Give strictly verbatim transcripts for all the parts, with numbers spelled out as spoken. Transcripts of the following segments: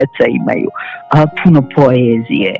djeca imaju, a, puno poezije.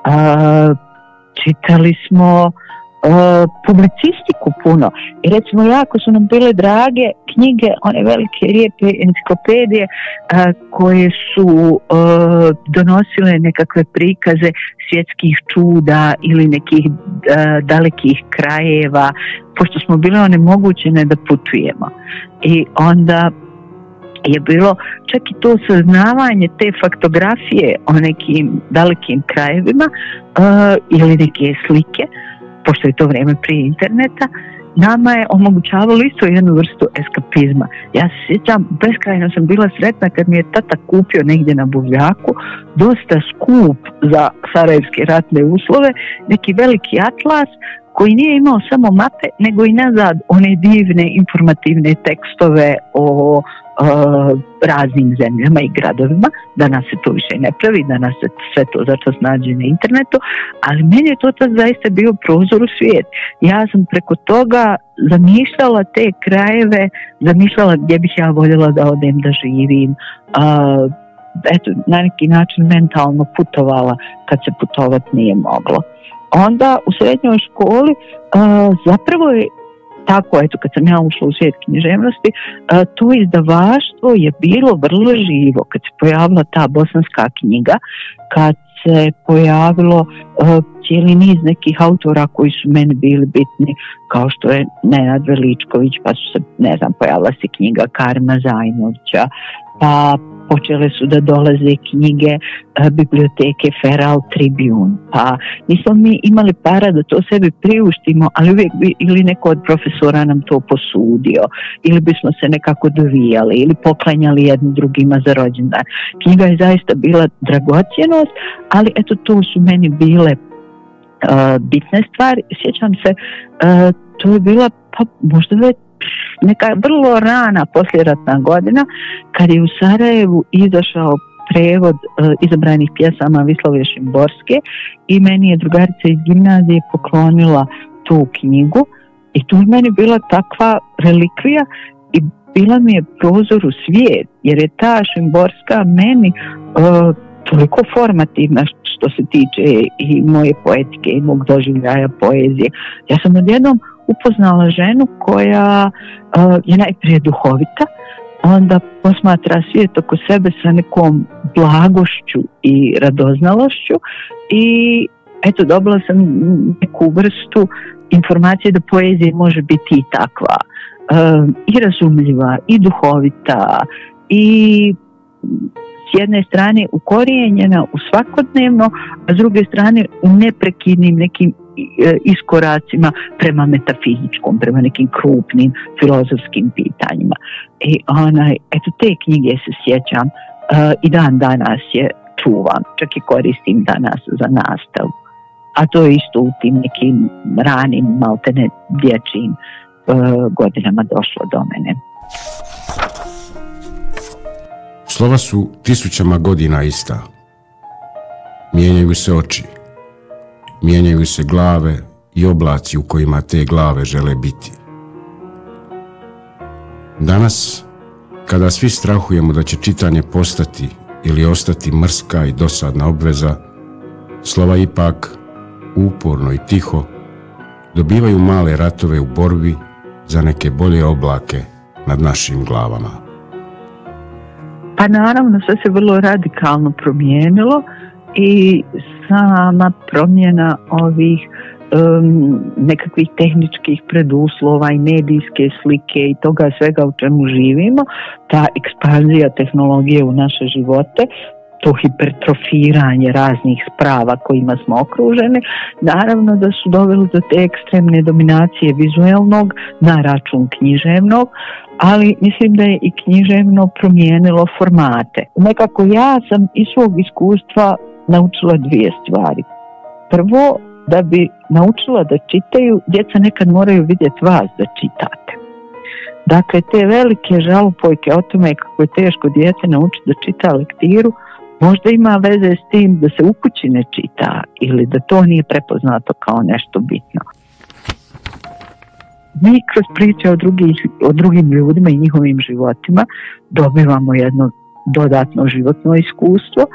A, čitali smo a, publicistiku puno. I recimo jako su nam bile drage knjige, one velike lijepe enciklopedije a, koje su a, donosile nekakve prikaze svjetskih čuda ili nekih a, dalekih krajeva, pošto smo bile onemogućene da putujemo. I onda je bilo čak i to saznavanje te faktografije o nekim dalekim krajevima uh, ili neke slike, pošto je to vrijeme prije interneta, nama je omogućavalo isto jednu vrstu eskapizma. Ja se sjećam, beskrajno sam bila sretna kad mi je tata kupio negdje na buvljaku, dosta skup za sarajevske ratne uslove, neki veliki atlas koji nije imao samo mape, nego i nazad one divne informativne tekstove o uh, raznim zemljama i gradovima. Danas se to više ne pravi, danas se sve to začas nađe na internetu, ali meni je to tad zaista bio prozor u svijet. Ja sam preko toga zamišljala te krajeve, zamišljala gdje bih ja voljela da odem da živim, uh, eto, na neki način mentalno putovala kad se putovat nije moglo. Onda u srednjoj školi uh, zapravo je tako, eto, kad sam ja ušla u svijet književnosti, uh, to izdavaštvo je bilo vrlo živo. Kad se pojavila ta bosanska knjiga, kad se pojavilo uh, cijeli niz nekih autora koji su meni bili bitni, kao što je Nenad Veličković, pa su se, ne znam, pojavila se knjiga Karima Zajnovića, pa počele su da dolaze knjige uh, biblioteke Feral Tribune, pa nismo mi imali para da to sebi priuštimo, ali uvijek bi ili neko od profesora nam to posudio, ili bismo se nekako dovijali, ili poklanjali jednim drugima za rođendan. Knjiga je zaista bila dragocjenost, ali eto, to su meni bile uh, bitne stvari. Sjećam se, uh, to je bila pa možda već neka vrlo rana posljeratna godina kad je u Sarajevu izašao prevod uh, izabranih pjesama Wisławy Szymborskiej i meni je drugarica iz gimnazije poklonila tu knjigu i to je meni bila takva relikvija i bila mi je prozor u svijet, jer je ta Šimborska meni uh, toliko formativna što se tiče i moje poetike i mog doživljaja poezije. Ja sam odjednom upoznala ženu koja uh, je najprije duhovita, onda posmatra svijet oko sebe sa nekom blagošću i radoznalošću i eto, dobila sam neku vrstu informacije da poezija može biti i takva, uh, i razumljiva, i duhovita, i s jedne strane ukorijenjena u svakodnevno, a s druge strane u neprekidnim nekim iskoracima prema metafizičkom, prema nekim krupnim filozofskim pitanjima. I onaj, eto, te knjige se sjećam uh, i dan danas je čuvam, čak i koristim danas za nastavu. A to je isto u tim nekim ranim, maltene dječjim uh, godinama došlo do mene. Slova su tisućama godina ista. Mijenjaju se oči, mijenjaju se glave i oblaci u kojima te glave žele biti. Danas, kada svi strahujemo da će čitanje postati ili ostati mrska i dosadna obveza, slova ipak, uporno i tiho, dobivaju male ratove u borbi za neke bolje oblake nad našim glavama. Pa naravno, sve se vrlo radikalno promijenilo i sama promjena ovih um, nekakvih tehničkih preduslova i medijske slike i toga svega u čemu živimo, ta ekspanzija tehnologije u naše živote, to hipertrofiranje raznih sprava kojima smo okruženi, naravno da su doveli do te ekstremne dominacije vizuelnog na račun književnog, ali mislim da je i književno promijenilo formate. Nekako ja sam iz svog iskustva naučila dvije stvari. Prvo, da bi naučila da čitaju, djeca nekad moraju vidjeti vas da čitate. Dakle, te velike žalopojke o tome kako je teško dijete naučiti da čita lektiru, možda ima veze s tim da se u kući ne čita ili da to nije prepoznato kao nešto bitno. Mi kroz priče o, drugih, o drugim ljudima i njihovim životima dobivamo jedno dodatno životno iskustvo